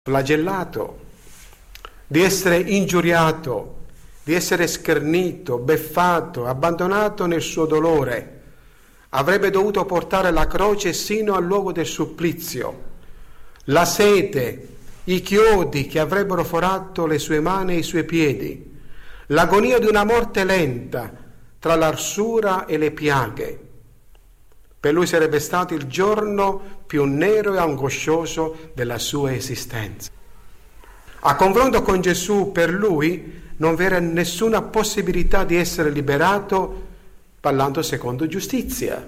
flagellato, di essere ingiuriato, di essere schernito, beffato, abbandonato nel suo dolore. Avrebbe dovuto portare la croce sino al luogo del supplizio, la sete, i chiodi che avrebbero forato le sue mani e i suoi piedi, l'agonia di una morte lenta tra l'arsura e le piaghe. Per lui sarebbe stato il giorno più nero e angoscioso della sua esistenza. A confronto con Gesù, per lui non vi era nessuna possibilità di essere liberato parlando secondo giustizia.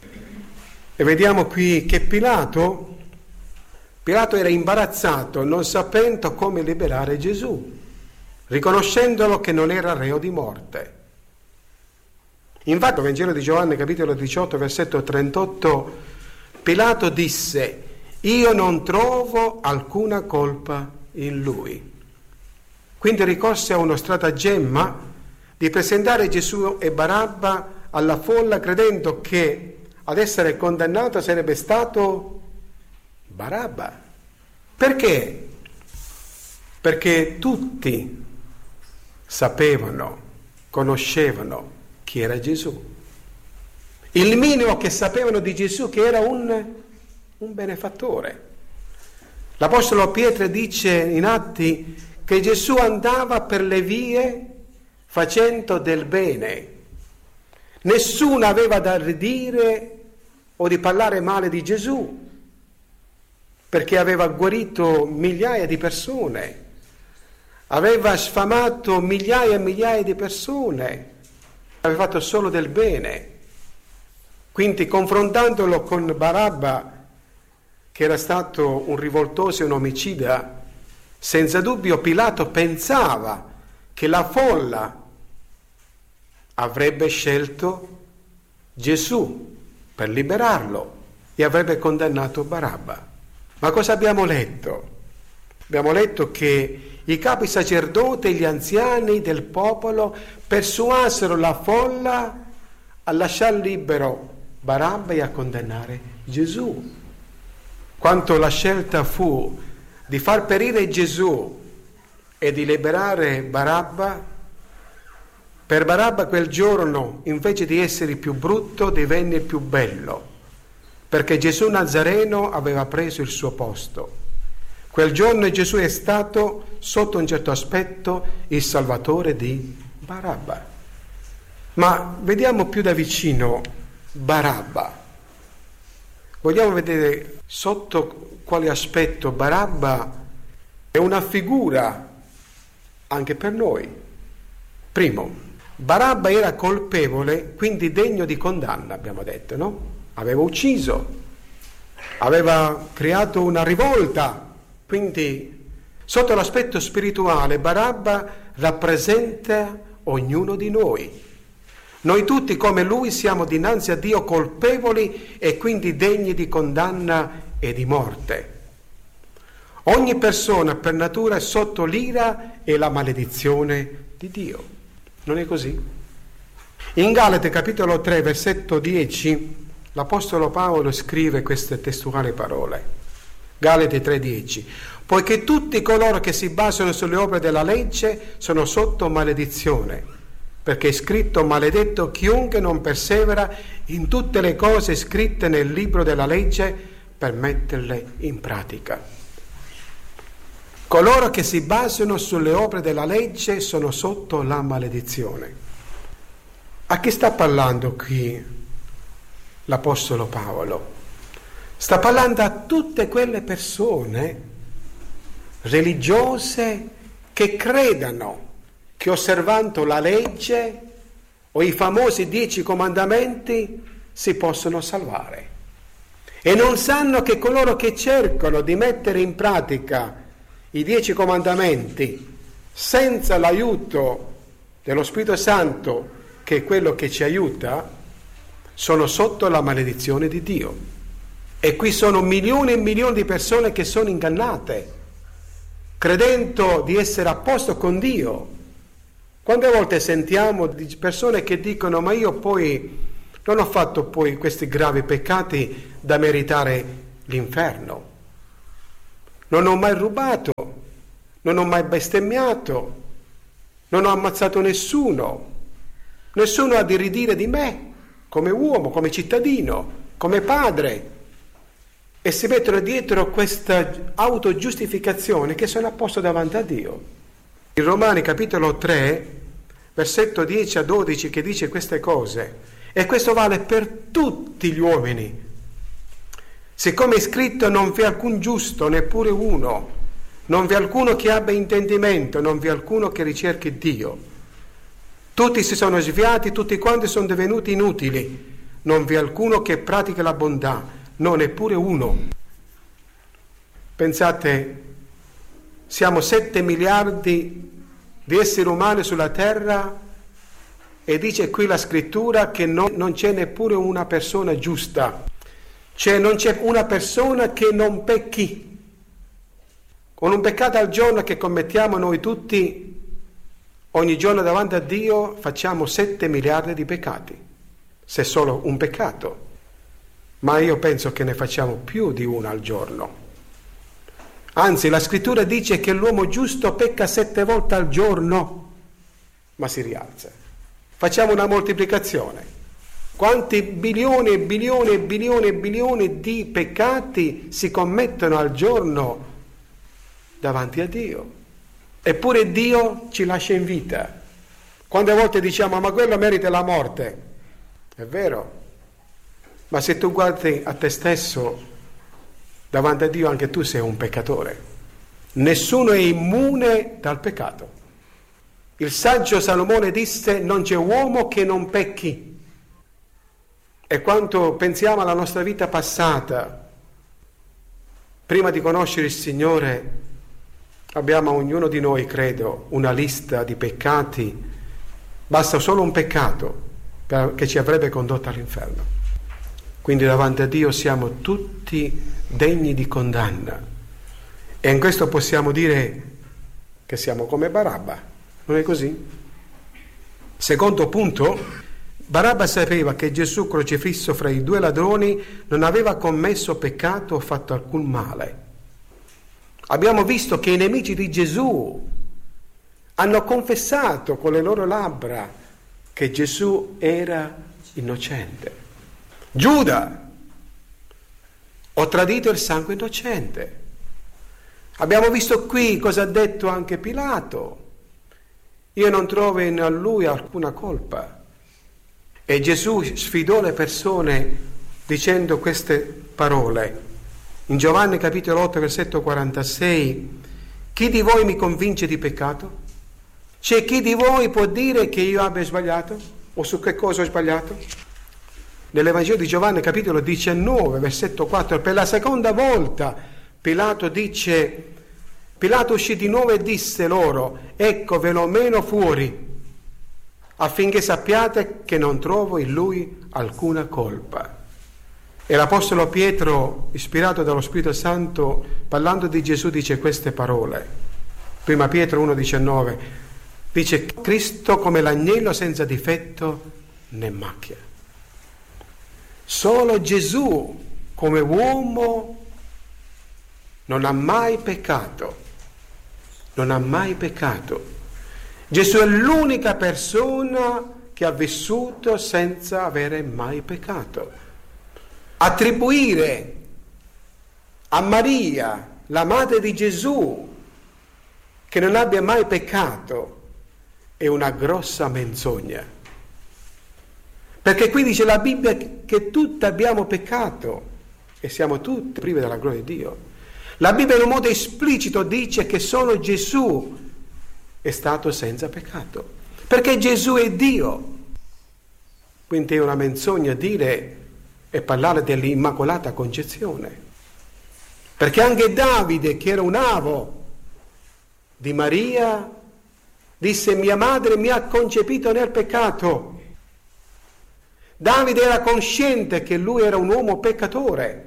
E vediamo qui che Pilato era imbarazzato, non sapendo come liberare Gesù, riconoscendolo che non era reo di morte. Infatti, nel Vangelo di Giovanni, capitolo 18, versetto 38, Pilato disse: io non trovo alcuna colpa in lui. Quindi ricorse a uno stratagemma di presentare Gesù e Barabba alla folla, credendo che ad essere condannato sarebbe stato Barabba. Perché? Perché tutti sapevano, conoscevano chi era Gesù. Il minimo che sapevano di Gesù che era un benefattore. L'Apostolo Pietro dice in Atti che Gesù andava per le vie facendo del bene. Nessuno aveva da ridire o di parlare male di Gesù, perché aveva guarito migliaia di persone, aveva sfamato migliaia e migliaia di persone, aveva fatto solo del bene. Quindi, confrontandolo con Barabba, che era stato un rivoltoso e un omicida, senza dubbio Pilato pensava che la folla avrebbe scelto Gesù per liberarlo e avrebbe condannato Barabba. Ma cosa abbiamo letto? Abbiamo letto che i capi sacerdoti e gli anziani del popolo persuasero la folla a lasciar libero Barabba e a condannare Gesù. Quanto la scelta fu di far perire Gesù e di liberare Barabba, per Barabba quel giorno, invece di essere il più brutto, divenne il più bello, perché Gesù Nazareno aveva preso il suo posto. Quel giorno Gesù è stato, sotto un certo aspetto, il salvatore di Barabba. Ma vediamo più da vicino Barabba. Vogliamo vedere sotto quale aspetto Barabba è una figura anche per noi. Primo, Barabba era colpevole, quindi degno di condanna, abbiamo detto, no? Aveva ucciso, aveva creato una rivolta, quindi sotto l'aspetto spirituale Barabba rappresenta ognuno di noi. Noi tutti come lui siamo dinanzi a Dio colpevoli e quindi degni di condanna e di morte. Ogni persona per natura è sotto l'ira e la maledizione di Dio. Non è così? In Galati capitolo 3 versetto 10 l'Apostolo Paolo scrive queste testuali parole. Galati 3:10: poiché tutti coloro che si basano sulle opere della legge sono sotto maledizione, perché è scritto: maledetto chiunque non persevera in tutte le cose scritte nel libro della legge per metterle in pratica. Coloro che si basano sulle opere della legge sono sotto la maledizione. A chi sta parlando qui l'Apostolo Paolo? Sta parlando a tutte quelle persone religiose che credano che osservando la legge o i famosi 10 comandamenti si possono salvare, e non sanno che coloro che cercano di mettere in pratica i 10 comandamenti senza l'aiuto dello Spirito Santo, che è quello che ci aiuta, sono sotto la maledizione di Dio. E qui sono milioni e milioni di persone che sono ingannate, credendo di essere a posto con Dio. Quante volte sentiamo di persone che dicono: ma io poi non ho fatto poi questi gravi peccati da meritare l'inferno. non ho mai rubato, non ho mai bestemmiato, non ho ammazzato nessuno, nessuno ha di ridire di me come uomo, come cittadino, come padre. E si mettono dietro questa autogiustificazione che sono a posto davanti a Dio. In Romani capitolo 3, versetto 10 a 12, che dice queste cose, e questo vale per tutti gli uomini. Siccome è scritto: non vi è alcun giusto, neppure uno, non vi è alcuno che abbia intendimento, non vi è alcuno che ricerchi Dio. Tutti si sono sviati, tutti quanti sono divenuti inutili, non vi è alcuno che pratica la bontà, no, neppure uno. Pensate, siamo 7 miliardi di esseri umani sulla terra e dice qui la scrittura che non c'è neppure una persona giusta, cioè non c'è una persona che non pecchi. Con un peccato al giorno che commettiamo noi tutti, ogni giorno davanti a Dio facciamo 7 miliardi di peccati, se solo un peccato. Ma io penso che ne facciamo più di uno al giorno. Anzi, la scrittura dice che l'uomo giusto pecca 7 volte al giorno, ma si rialza. Facciamo una moltiplicazione. Quanti bilioni e bilioni e bilioni e bilioni di peccati si commettono al giorno davanti a Dio? Eppure Dio ci lascia in vita. Quante volte diciamo: ma quello merita la morte. È vero. Ma se tu guardi a te stesso, davanti a Dio anche tu sei un peccatore. Nessuno è immune dal peccato. Il saggio Salomone disse: non c'è uomo che non pecchi. E quando pensiamo alla nostra vita passata, prima di conoscere il Signore, abbiamo ognuno di noi, credo, una lista di peccati. Basta solo un peccato che ci avrebbe condotto all'inferno. Quindi davanti a Dio siamo tutti degni di condanna. E in questo possiamo dire che siamo come Barabba. Non è così? Secondo punto, Barabba sapeva che Gesù crocifisso fra i 2 ladroni non aveva commesso peccato o fatto alcun male. Abbiamo visto che i nemici di Gesù hanno confessato con le loro labbra che Gesù era innocente. Giuda: ho tradito il sangue innocente. Abbiamo visto qui cosa ha detto anche Pilato: io non trovo in lui alcuna colpa. E Gesù sfidò le persone dicendo queste parole. In Giovanni capitolo 8 versetto 46: chi di voi mi convince di peccato? C'è chi di voi può dire che io abbia sbagliato? O su che cosa ho sbagliato? Nell'Evangelo di Giovanni capitolo 19 versetto 4, per la seconda volta Pilato uscì di nuovo e disse loro: ecco, ve lo meno fuori, affinché sappiate che non trovo in lui alcuna colpa. E l'Apostolo Pietro, ispirato dallo Spirito Santo, parlando di Gesù, dice queste parole. Prima Pietro 1,19 dice: Cristo come l'agnello senza difetto né macchia. Solo Gesù come uomo non ha mai peccato. Non ha mai peccato. Gesù è l'unica persona che ha vissuto senza avere mai peccato. Attribuire a Maria, la madre di Gesù, che non abbia mai peccato è una grossa menzogna. Perché qui dice la Bibbia che tutti abbiamo peccato e siamo tutti privi della gloria di Dio. La Bibbia in un modo esplicito dice che solo Gesù è stato senza peccato, perché Gesù è Dio. Quindi è una menzogna dire e parlare dell'Immacolata Concezione, perché anche Davide, che era un avo di Maria, disse: mia madre mi ha concepito nel peccato. Davide era cosciente che lui era un uomo peccatore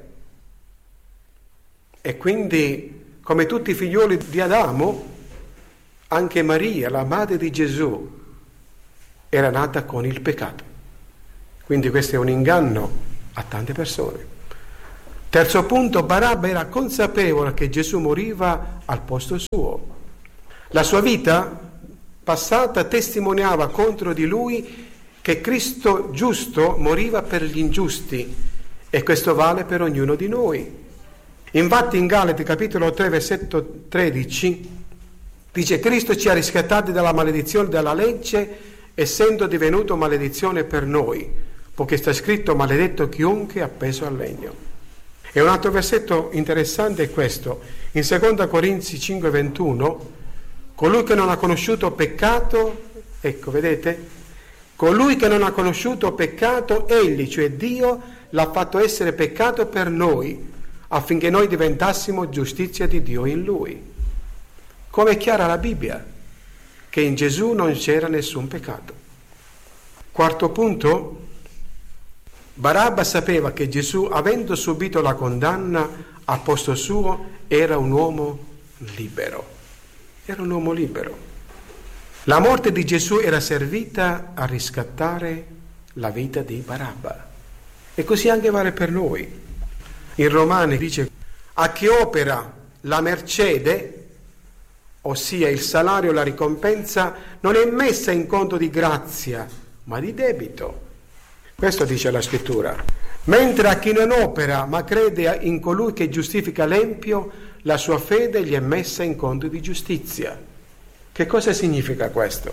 e quindi, come tutti i figlioli di Adamo, anche Maria, la madre di Gesù, era nata con il peccato. Quindi questo è un inganno a tante persone. Terzo punto, Barabba era consapevole che Gesù moriva al posto suo. La sua vita passata testimoniava contro di lui che Cristo giusto moriva per gli ingiusti, e questo vale per ognuno di noi. Infatti in Galati capitolo 3 versetto 13 dice: Cristo ci ha riscattati dalla maledizione della legge, essendo divenuto maledizione per noi, poiché sta scritto: maledetto chiunque è appeso al legno. E un altro versetto interessante è questo, in 2 Corinzi 5:21: colui che non ha conosciuto peccato, ecco, vedete? Colui che non ha conosciuto peccato, egli, cioè Dio, l'ha fatto essere peccato per noi, affinché noi diventassimo giustizia di Dio in Lui. Come è chiara la Bibbia, che in Gesù non c'era nessun peccato. Quarto punto, Barabba sapeva che Gesù, avendo subito la condanna al posto suo, era un uomo libero. Era un uomo libero. La morte di Gesù era servita a riscattare la vita di Barabba. E così anche vale per noi. In Romani dice: a chi opera la mercede, ossia il salario, la ricompensa, non è messa in conto di grazia, ma di debito. Questo dice la scrittura. Mentre a chi non opera, ma crede in colui che giustifica l'empio, la sua fede gli è messa in conto di giustizia. Che cosa significa questo?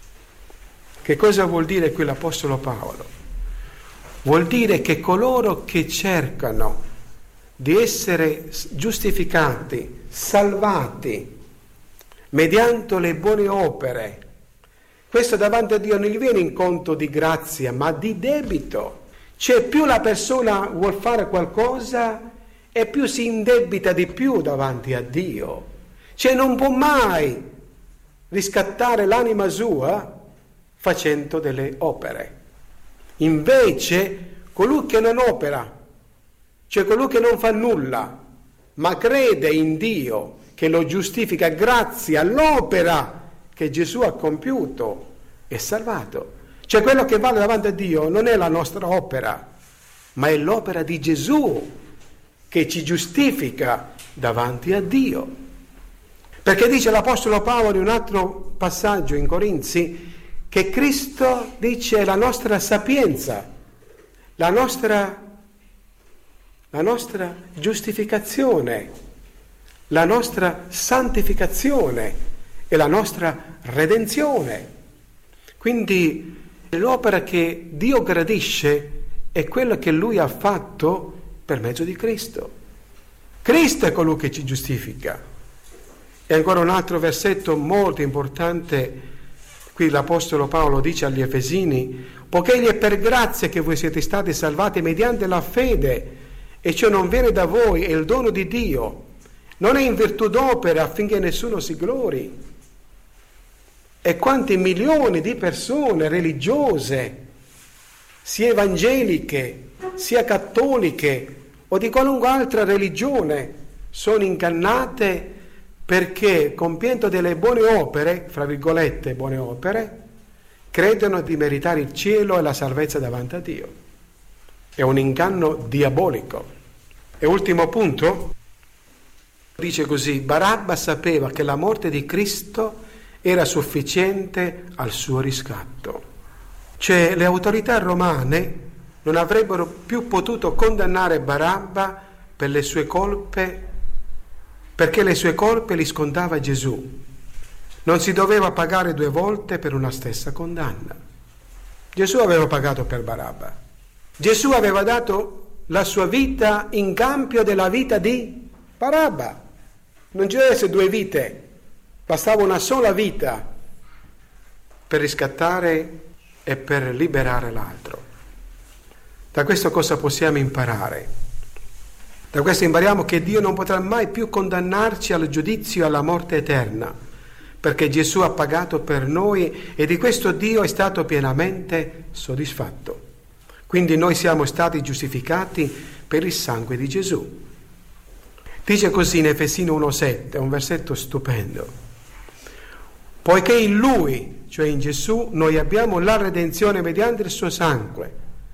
Che cosa vuol dire qui l'Apostolo Paolo? Vuol dire che coloro che cercano di essere giustificati, salvati, mediante le buone opere, questo davanti a Dio non gli viene in conto di grazia, ma di debito. Cioè più la persona vuol fare qualcosa e più si indebita di più davanti a Dio. Cioè non può mai riscattare l'anima sua facendo delle opere. Invece colui che non opera, cioè colui che non fa nulla, ma crede in Dio che lo giustifica grazie all'opera che Gesù ha compiuto, è salvato. Cioè quello che vale davanti a Dio non è la nostra opera, ma è l'opera di Gesù che ci giustifica davanti a Dio. Perché dice l'Apostolo Paolo in un altro passaggio in Corinzi che Cristo dice la nostra sapienza, la nostra giustificazione, la nostra santificazione e la nostra redenzione. Quindi l'opera che Dio gradisce è quella che Lui ha fatto per mezzo di Cristo. Cristo è colui che ci giustifica. E ancora un altro versetto molto importante, qui l'Apostolo Paolo dice agli Efesini: poiché egli è per grazia che voi siete stati salvati mediante la fede, e ciò non viene da voi, è il dono di Dio, non è in virtù d'opera affinché nessuno si glori. E quante milioni di persone religiose, sia evangeliche, sia cattoliche o di qualunque altra religione, sono ingannate perché compiendo delle buone opere, fra virgolette buone opere, credono di meritare il cielo e la salvezza davanti a Dio. È un inganno diabolico. E ultimo punto, dice così: Barabba sapeva che la morte di Cristo era sufficiente al suo riscatto. Cioè le autorità romane non avrebbero più potuto condannare Barabba per le sue colpe, perché le sue colpe li scontava Gesù. Non si doveva pagare 2 volte per una stessa condanna. Gesù aveva pagato per Barabba. Gesù aveva dato la sua vita in cambio della vita di Barabba. Non ci deve essere 2 vite, bastava una sola vita per riscattare e per liberare l'altro. Da questo cosa possiamo imparare? Da questo impariamo che Dio non potrà mai più condannarci al giudizio e alla morte eterna, perché Gesù ha pagato per noi e di questo Dio è stato pienamente soddisfatto. Quindi noi siamo stati giustificati per il sangue di Gesù. Dice così in Efesini 1,7, un versetto stupendo: poiché in Lui, cioè in Gesù, noi abbiamo la redenzione mediante il suo sangue,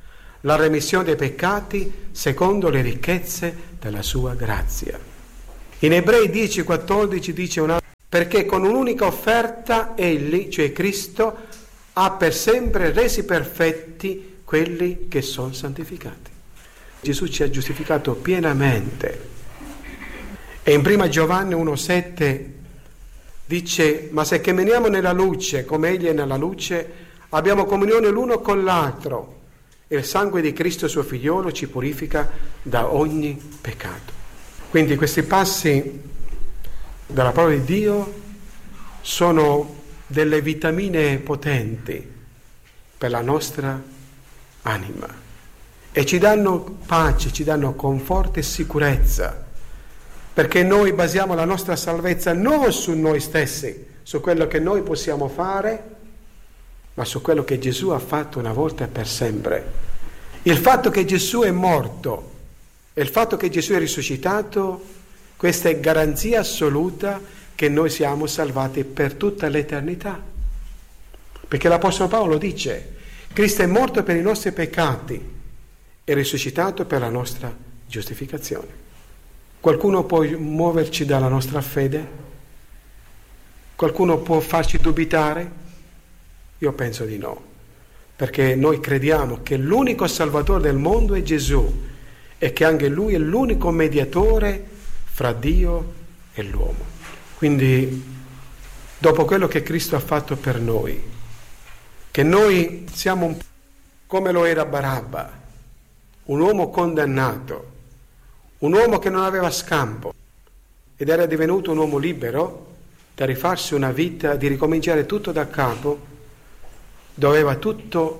la remissione dei peccati secondo le ricchezze della sua grazia. In Ebrei 10,14 dice perché con un'unica offerta egli, cioè Cristo, ha per sempre resi perfetti quelli che sono santificati. Gesù ci ha giustificato pienamente. E in 1 Giovanni 1,7 dice: ma se camminiamo nella luce come egli è nella luce, abbiamo comunione l'uno con l'altro, e il sangue di Cristo suo figliolo ci purifica da ogni peccato. Quindi questi passi dalla parola di Dio sono delle vitamine potenti per la nostra anima e ci danno pace, ci danno conforto e sicurezza, perché noi basiamo la nostra salvezza non su noi stessi, su quello che noi possiamo fare, ma su quello che Gesù ha fatto una volta e per sempre. Il fatto che Gesù è morto e il fatto che Gesù è risuscitato, questa è garanzia assoluta che noi siamo salvati per tutta l'eternità. Perché l'Apostolo Paolo dice: Cristo è morto per i nostri peccati e risuscitato per la nostra giustificazione. Qualcuno può muoverci dalla nostra fede? Qualcuno può farci dubitare? Io penso di no, perché noi crediamo che l'unico Salvatore del mondo è Gesù e che anche Lui è l'unico mediatore fra Dio e l'uomo. Quindi, dopo quello che Cristo ha fatto per noi, che noi siamo come lo era Barabba, un uomo condannato, un uomo che non aveva scampo ed era divenuto un uomo libero da rifarsi una vita, di ricominciare tutto da capo, doveva tutto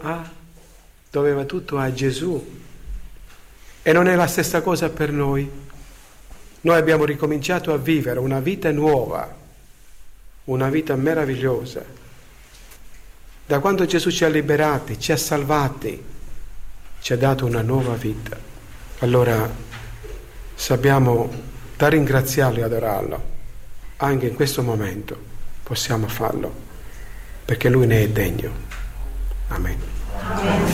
a Gesù. E non è la stessa cosa per noi. Noi abbiamo ricominciato a vivere una vita nuova, una vita meravigliosa. Da quando Gesù ci ha liberati, ci ha salvati, ci ha dato una nuova vita. Allora sappiamo da ringraziarlo e adorarlo. Anche in questo momento possiamo farlo, perché Lui ne è degno. Amen.